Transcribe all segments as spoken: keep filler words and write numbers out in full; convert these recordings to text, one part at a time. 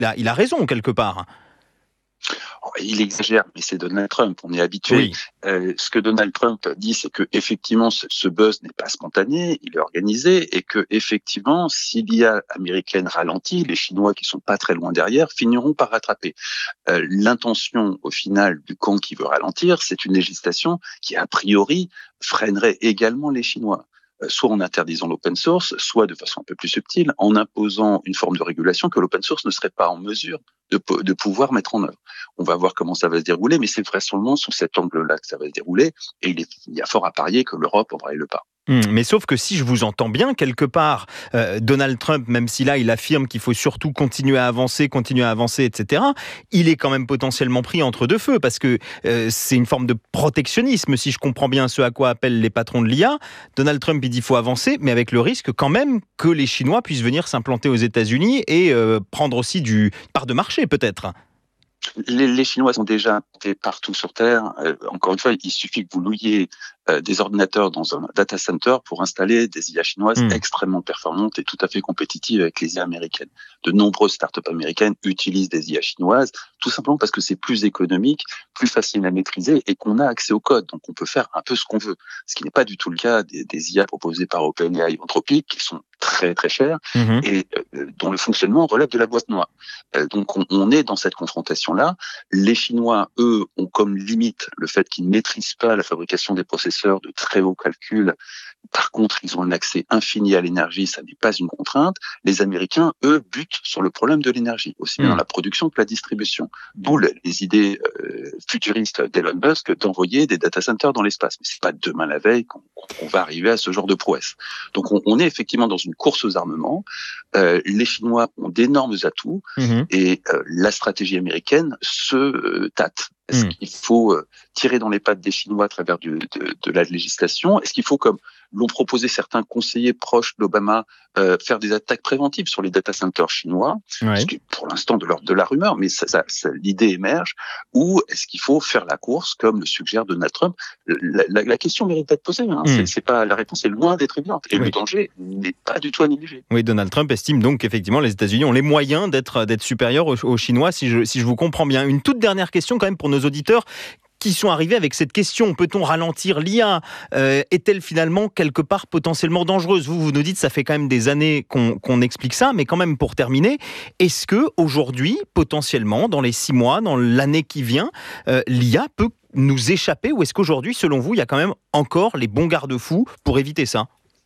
a, il a raison quelque part. Il exagère, mais c'est Donald Trump, on est habitué. Oui. Euh, ce que Donald Trump dit, c'est que effectivement, ce, ce buzz n'est pas spontané, il est organisé, et que effectivement, si l'I A américaine ralentit, les Chinois qui sont pas très loin derrière finiront par rattraper. Euh, l'intention, au final, du camp qui veut ralentir, c'est une législation qui, a priori, freinerait également les Chinois. Soit en interdisant l'open source, soit de façon un peu plus subtile, en imposant une forme de régulation que l'open source ne serait pas en mesure de, de pouvoir mettre en œuvre. On va voir comment ça va se dérouler, mais c'est vraisemblablement sous cet angle-là que ça va se dérouler, et il, est, il y a fort à parier que l'Europe aura le pas. Mmh, mais sauf que si je vous entends bien, quelque part, euh, Donald Trump, même si là il affirme qu'il faut surtout continuer à avancer, continuer à avancer, et cetera, il est quand même potentiellement pris entre deux feux, parce que euh, c'est une forme de protectionnisme, si je comprends bien ce à quoi appellent les patrons de l'I A. Donald Trump, il dit qu'il faut avancer, mais avec le risque quand même que les Chinois puissent venir s'implanter aux États-Unis et euh, prendre aussi du part de marché, peut-être. Les, les Chinois sont déjà implantés partout sur Terre. Euh, encore une fois, il suffit que vous louiez euh, des ordinateurs dans un data center pour installer des I A chinoises mmh. extrêmement performantes et tout à fait compétitives avec les I A américaines. De nombreuses startups américaines utilisent des I A chinoises, tout simplement parce que c'est plus économique, plus facile à maîtriser et qu'on a accès au code. Donc on peut faire un peu ce qu'on veut. Ce qui n'est pas du tout le cas des, des I A proposées par OpenAI et Anthropic, qui sont très très chers mmh. et euh, dont le fonctionnement relève de la boîte noire. Euh, donc on, on est dans cette confrontation-là. Les Chinois, eux, ont comme limite le fait qu'ils ne maîtrisent pas la fabrication des processeurs de très haut calcul. Par contre, ils ont un accès infini à l'énergie, ça n'est pas une contrainte. Les Américains, eux, butent sur le problème de l'énergie, aussi bien mmh. dans la production que la distribution. D'où les idées euh, futuristes d'Elon Musk d'envoyer des data centers dans l'espace. Mais c'est pas demain la veille qu'on, qu'on va arriver à ce genre de prouesse. Donc on, on est effectivement dans une course aux armements. Euh, les Chinois ont d'énormes atouts mmh. et euh, la stratégie américaine se euh, tâte. Est-ce mmh. qu'il faut euh, tirer dans les pattes des Chinois à travers du, de, de la législation ? Est-ce qu'il faut, comme l'ont proposé certains conseillers proches d'Obama, euh, faire des attaques préventives sur les data centers chinois, ouais. ce qui est pour l'instant de l'ordre de la rumeur, mais ça, ça, ça, l'idée émerge, ou est-ce qu'il faut faire la course, comme le suggère Donald Trump ? La, la, la question mérite d'être posée, hein. mmh. c'est, c'est pas, la réponse est loin d'être évidente, et oui. le danger n'est pas du tout à négliger. Oui, Donald Trump estime donc qu'effectivement les États-Unis ont les moyens d'être, d'être supérieurs aux, aux Chinois, si je, si je vous comprends bien. Une toute dernière question quand même pour nos auditeurs qui sont arrivés avec cette question. Peut-on ralentir l'I A ? euh, Est-elle finalement quelque part potentiellement dangereuse ? Vous, vous nous dites, ça fait quand même des années qu'on, qu'on explique ça, mais quand même pour terminer, est-ce que aujourd'hui, potentiellement, dans les six mois, dans l'année qui vient, euh, l'I A peut nous échapper, ou est-ce qu'aujourd'hui, selon vous, il y a quand même encore les bons garde-fous pour éviter ça ?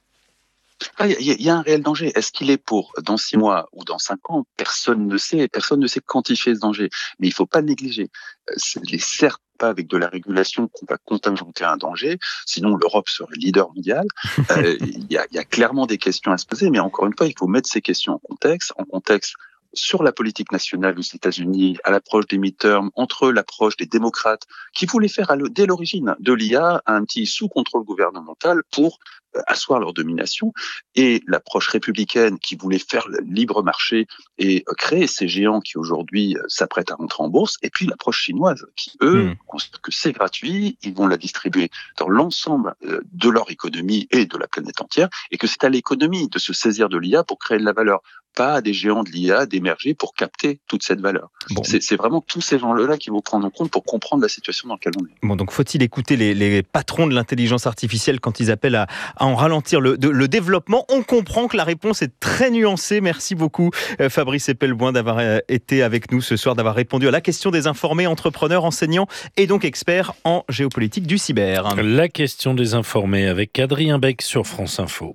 Il ah, y, y a un réel danger. Est-ce qu'il est pour dans six mois ou dans cinq ans ? Personne ne sait. Personne ne sait quantifier ce danger. Mais il ne faut pas le négliger. C'est les certes pas avec de la régulation qu'on va contingenter un danger, sinon l'Europe serait leader mondial. Euh, il y a, y a clairement des questions à se poser, mais encore une fois, il faut mettre ces questions en contexte, en contexte sur la politique nationale aux États-Unis, à l'approche des midterms, entre l'approche des démocrates, qui voulaient faire à le, dès l'origine de l'I A un petit sous-contrôle gouvernemental pour euh, asseoir leur domination, et l'approche républicaine qui voulait faire le libre marché et euh, créer ces géants qui aujourd'hui euh, s'apprêtent à rentrer en bourse, et puis l'approche chinoise qui, eux, mmh. considèrent que c'est gratuit, ils vont la distribuer dans l'ensemble euh, de leur économie et de la planète entière, et que c'est à l'économie de se saisir de l'I A pour créer de la valeur, pas à des géants de l'I A d'émerger pour capter toute cette valeur. Bon. C'est, c'est vraiment tous ces gens-là qu'il faut prendre en compte pour comprendre la situation dans laquelle on est. Bon, donc faut-il écouter les, les patrons de l'intelligence artificielle quand ils appellent à, à en ralentir le, de, le développement ? On comprend que la réponse est très nuancée. Merci beaucoup euh, Fabrice Epelboin d'avoir euh, été avec nous ce soir, d'avoir répondu à la question des informés, entrepreneurs, enseignants et donc experts en géopolitique du cyber. La question des informés avec Adrien Beck sur France Info.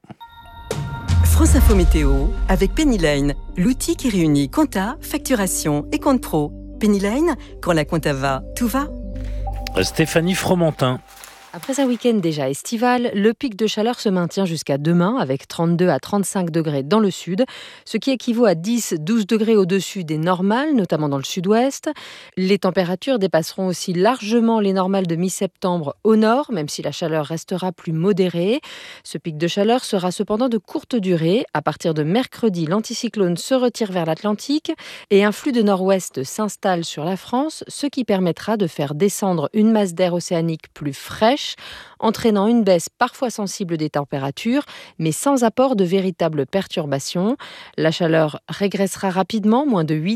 France Info Météo avec Pennyline, l'outil qui réunit compta, facturation et compte pro. Pennyline, quand la compta va, tout va. Stéphanie Fromentin. Après un week-end déjà estival, le pic de chaleur se maintient jusqu'à demain avec trente-deux à trente-cinq degrés dans le sud, ce qui équivaut à dix à douze degrés au-dessus des normales, notamment dans le sud-ouest. Les températures dépasseront aussi largement les normales de mi-septembre au nord, même si la chaleur restera plus modérée. Ce pic de chaleur sera cependant de courte durée. À partir de mercredi, l'anticyclone se retire vers l'Atlantique et un flux de nord-ouest s'installe sur la France, ce qui permettra de faire descendre une masse d'air océanique plus fraîche, entraînant une baisse parfois sensible des températures, mais sans apport de véritables perturbations. La chaleur régressera rapidement, moins de huit